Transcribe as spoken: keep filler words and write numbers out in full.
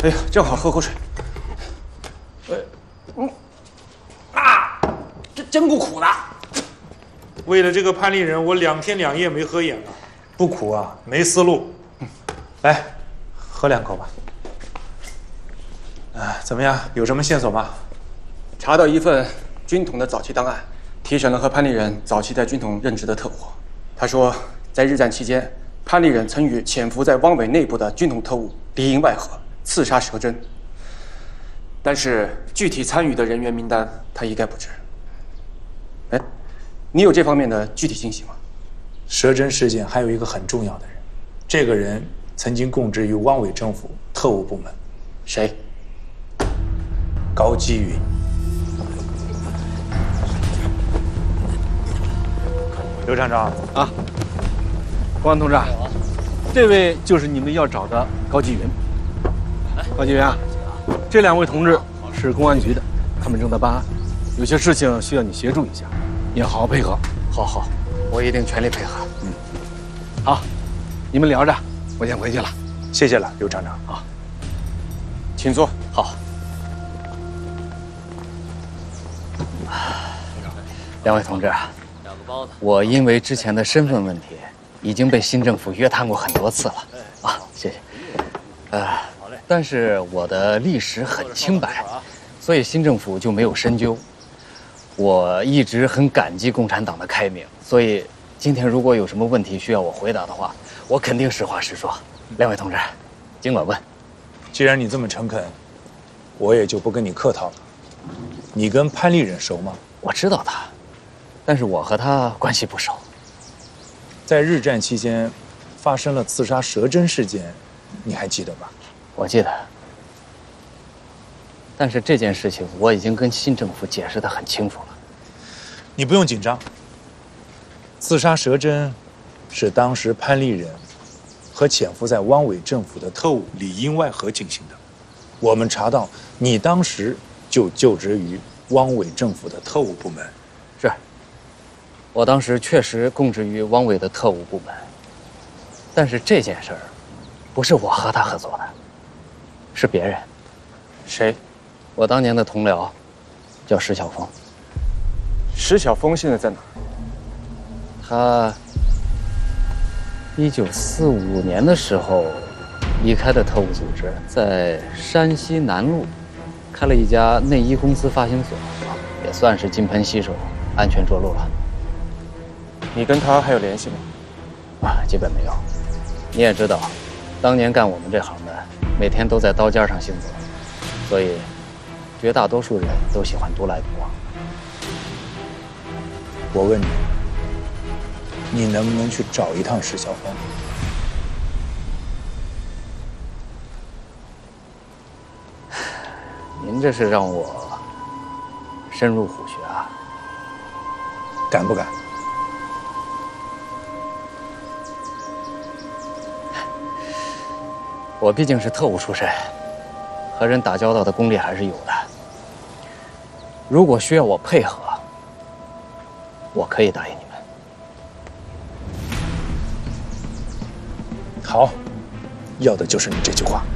哎呀，正好喝口水。呃，嗯，啊，这真够苦的。 为了这个潘丽人，我两天两夜没合眼了。不苦啊，没思路。来，喝两口吧。啊，怎么样？有什么线索吗？ 查到一份军统的早期档案，提审了和潘丽人早期在军统任职的特务。他说，在日战期间，潘丽人曾与潜伏在汪伪内部的军统特务里应外合，刺杀佘珍。但是具体参与的人员名单，他一概不知。哎，你有这方面的具体信息吗？ 佘珍事件还有一个很重要的人，这个人曾经供职于汪伪政府特务部门。 谁？ 高基云。刘厂长啊，公安同志，这位就是你们要找的高继云。高继云啊，这两位同志是公安局的，他们正在办案，有些事情需要你协助一下，你要好好配合。 好好，我一定全力配合。 嗯，好，你们聊着，我先回去了。 谢谢了，刘厂长。 啊， 请坐。 好。两位同志，我因为之前的身份问题，已经被新政府约谈过很多次了。啊，谢谢。呃，但是我的历史很清白，所以新政府就没有深究。我一直很感激共产党的开明，所以今天如果有什么问题需要我回答的话，我肯定实话实说。两位同志，尽管问。 既然你这么诚恳，我也就不跟你客套了。你跟潘丽人熟吗？ 我知道他，但是我和他关系不熟。 在日战期间，发生了刺杀佘珍事件，你还记得吧？ 我记得。但是这件事情我已经跟新政府解释得很清楚了。 你不用紧张。刺杀佘珍，是当时潘丽人和潜伏在汪伪政府的特务里应外合进行的。我们查到你当时就就职于汪伪政府的特务部门。 是，我当时确实供职于汪伪的特务部门，但是这件事儿不是我和他合作的，是别人。 谁？ 我当年的同僚，叫石晓峰。 石晓峰现在在哪？ 他一九四五年的时候离开的特务组织，在山西南路开了一家内衣公司发行所，也算是金盆洗手，安全着陆了。 你跟他还有联系吗？ 啊，基本没有。你也知道，当年干我们这行的，每天都在刀尖上行走，所以绝大多数人都喜欢独来独往。 我问你，你能不能去找一趟石晓峰？ 您这是让我深入虎穴啊！ 敢不敢？ 我毕竟是特务出身，和人打交道的功力还是有的。如果需要我配合，我可以答应你们。 好，要的就是你这句话。